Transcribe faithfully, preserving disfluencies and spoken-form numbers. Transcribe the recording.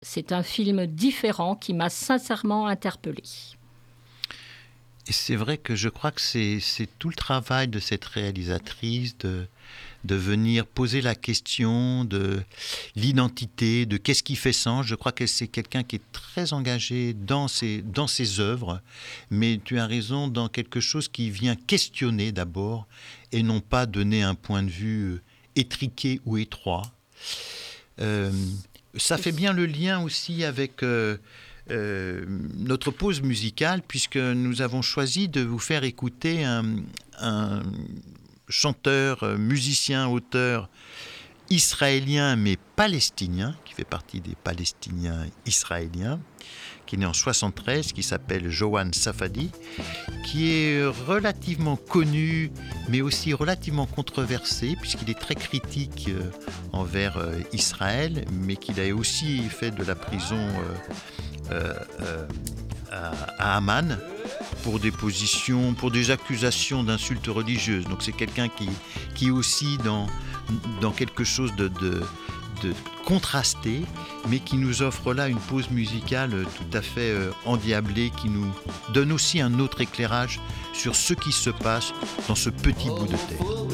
C'est un film différent qui m'a sincèrement interpellée. Et c'est vrai que je crois que c'est, c'est tout le travail de cette réalisatrice de, de venir poser la question de l'identité, de qu'est-ce qui fait sens. Je crois que c'est quelqu'un qui est très engagé dans ses, dans ses œuvres, mais tu as raison, dans quelque chose qui vient questionner d'abord et non pas donner un point de vue étriqué ou étroit. Euh, ça fait bien le lien aussi avec... Euh, Euh, notre pause musicale, puisque nous avons choisi de vous faire écouter un, un chanteur, musicien, auteur israélien mais palestinien, qui fait partie des Palestiniens israéliens, qui est né en soixante-treize, qui s'appelle Johan Safadi, qui est relativement connu, mais aussi relativement controversé, puisqu'il est très critique euh, envers euh, Israël, mais qu'il a aussi fait de la prison euh, euh, euh, à, à Amman pour des positions, pour des accusations d'insultes religieuses. Donc c'est quelqu'un qui, qui est aussi dans, dans quelque chose de... de de contrasté, mais qui nous offre là une pause musicale tout à fait euh, endiablée, qui nous donne aussi un autre éclairage sur ce qui se passe dans ce petit bout de terre.